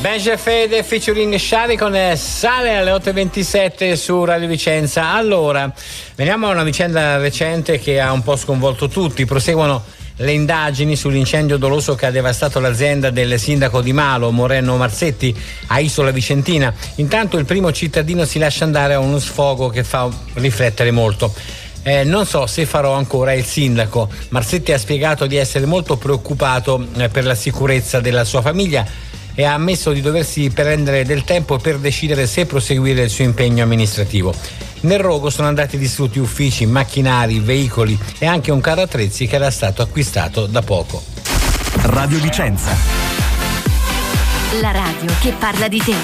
Benja Fede featuring Shari con Sale alle 8.27 su Radio Vicenza. Allora, veniamo a una vicenda recente che ha un po' sconvolto tutti. Proseguono le indagini sull'incendio doloso che ha devastato l'azienda del sindaco di Malo, Moreno Marzetti, a Isola Vicentina. Intanto il primo cittadino si lascia andare a uno sfogo che fa riflettere molto. Non so se farò ancora il sindaco. Marzetti ha spiegato di essere molto preoccupato per la sicurezza della sua famiglia e ha ammesso di doversi prendere del tempo per decidere se proseguire il suo impegno amministrativo. Nel rogo sono andati distrutti uffici, macchinari, veicoli e anche un carro attrezzi che era stato acquistato da poco. Radio Vicenza. La radio che parla di te.